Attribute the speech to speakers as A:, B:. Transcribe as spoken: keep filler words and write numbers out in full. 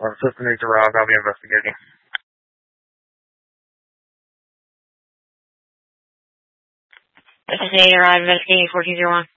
A: Uh, System eight to Rock, I'll be investigating.
B: System eight to Rock, investigating fourteen zero one.